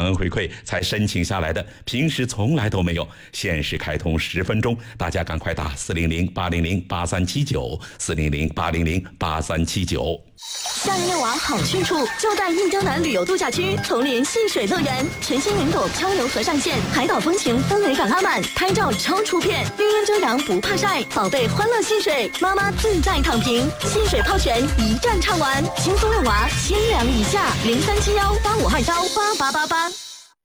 恩回馈才申请下来的，平时从来都没有。限时开通10分钟，大家赶快打400-800-8379，400-800-8379。 夏日遛娃好去处，就在印洲南旅游度假区丛林戏水乐园，全新云朵漂游河上线，海岛风情氛围感拉满，拍照超出片，绿荫遮阳不怕晒，宝贝欢乐戏水，妈妈自在躺平，戏水泡泉一站唱完，轻松遛娃，千两以下，037185218888。